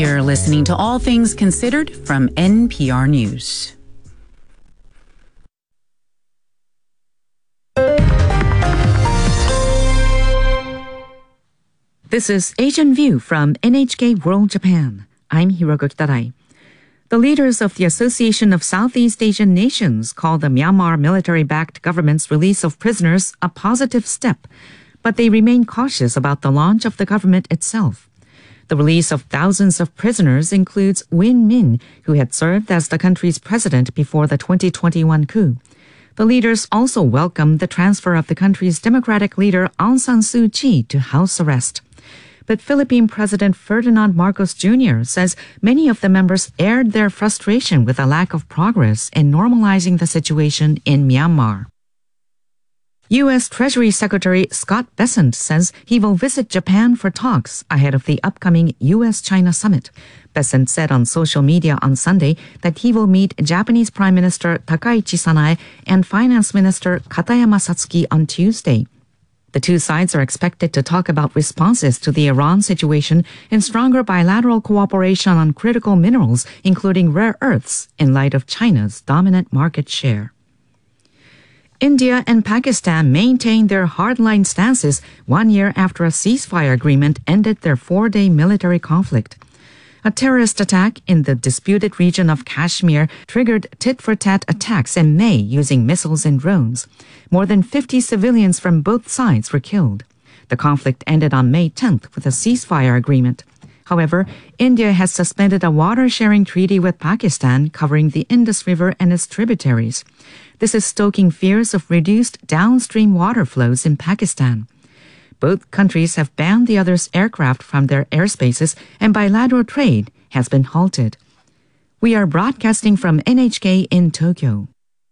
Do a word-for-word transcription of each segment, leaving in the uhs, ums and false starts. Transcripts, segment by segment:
You're listening to All Things Considered from N P R News. This is Asian View from N H K World Japan. I'm Hiroko Kitarai. The leaders of the Association of Southeast Asian Nations call the Myanmar military-backed government's release of prisoners a positive step, but they remain cautious about the launch of the government itself. The release of thousands of prisoners includes Win Min, who had served as the country's president before the twenty twenty-one coup. The leaders also welcomed the transfer of the country's democratic leader Aung San Suu Kyi to house arrest. But Philippine President Ferdinand Marcos Junior says many of the members aired their frustration with a lack of progress in normalizing the situation in Myanmar. U S Treasury Secretary Scott Bessent says he will visit Japan for talks ahead of the upcoming U S China summit. Bessent said on social media on Sunday that he will meet Japanese Prime Minister Takaichi Sanae and Finance Minister Katayama Satsuki on Tuesday. The two sides are expected to talk about responses to the Iran situation and stronger bilateral cooperation on critical minerals, including rare earths, in light of China's dominant market share. India and Pakistan maintained their hardline stances one year after a ceasefire agreement ended their four-day military conflict. A terrorist attack in the disputed region of Kashmir triggered tit-for-tat attacks in May using missiles and drones. More than fifty civilians from both sides were killed. The conflict ended on May tenth with a ceasefire agreement. However, India has suspended a water-sharing treaty with Pakistan covering the Indus River and its tributaries. This is stoking fears of reduced downstream water flows in Pakistan. Both countries have banned the other's aircraft from their airspaces, and bilateral trade has been halted. We are broadcasting from N H K in Tokyo.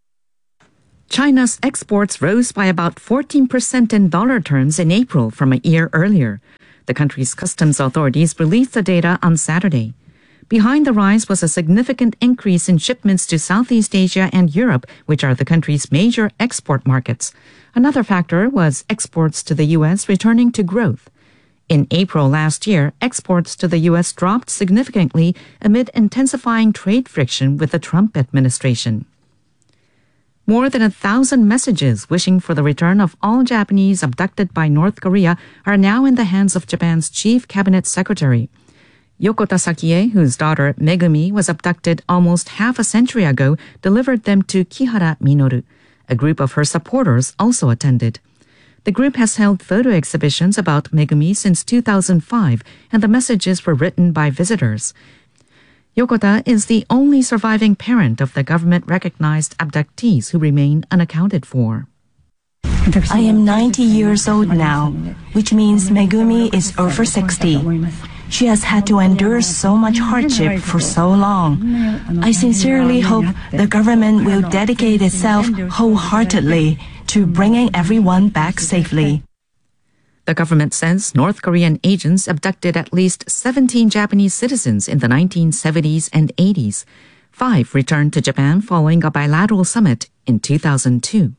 China's exports rose by about fourteen percent in dollar terms in April from a year earlier. The country's customs authorities released the data on Saturday. Behind the rise was a significant increase in shipments to Southeast Asia and Europe, which are the country's major export markets. Another factor was exports to the U S returning to growth. In April last year, exports to the U S dropped significantly amid intensifying trade friction with the Trump administration. More than a thousand messages wishing for the return of all Japanese abducted by North Korea are now in the hands of Japan's chief cabinet secretary. Yokota Sakie, whose daughter Megumi was abducted almost half a century ago, delivered them to Kihara Minoru. A group of her supporters also attended. The group has held photo exhibitions about Megumi since two thousand five, and the messages were written by visitors. Yokota is the only surviving parent of the government-recognized abductees who remain unaccounted for. I am ninety years old now, which means Megumi is over sixty. She has had to endure so much hardship for so long. I sincerely hope the government will dedicate itself wholeheartedly to bringing everyone back safely. The government says North Korean agents abducted at least seventeen Japanese citizens in the nineteen seventies and eighties. Five returned to Japan following a bilateral summit in two thousand two.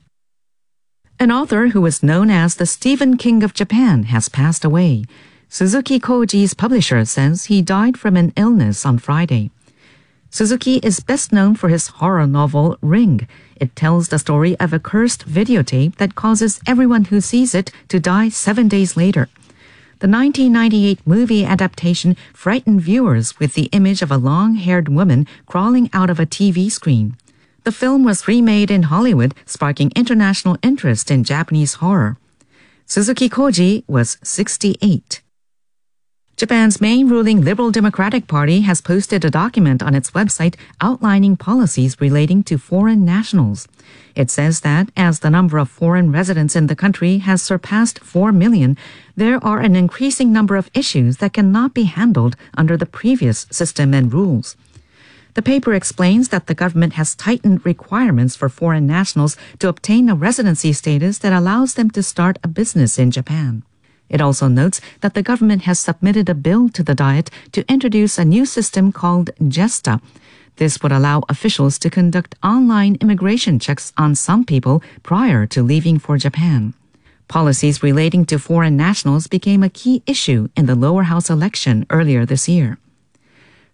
An author who was known as the Stephen King of Japan has passed away. Suzuki Koji's publisher says he died from an illness on Friday. Suzuki is best known for his horror novel Ring. It tells the story of a cursed videotape that causes everyone who sees it to die seven days later. The nineteen ninety-eight movie adaptation frightened viewers with the image of a long-haired woman crawling out of a T V screen. The film was remade in Hollywood, sparking international interest in Japanese horror. Suzuki Koji was sixty-eight. Japan's main ruling Liberal Democratic Party has posted a document on its website outlining policies relating to foreign nationals. It says that as the number of foreign residents in the country has surpassed four million, there are an increasing number of issues that cannot be handled under the previous system and rules. The paper explains that the government has tightened requirements for foreign nationals to obtain a residency status that allows them to start a business in Japan. It also notes that the government has submitted a bill to the Diet to introduce a new system called JESTA. This would allow officials to conduct online immigration checks on some people prior to leaving for Japan. Policies relating to foreign nationals became a key issue in the lower house election earlier this year.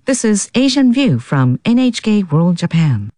This is Asian View from N H K World Japan.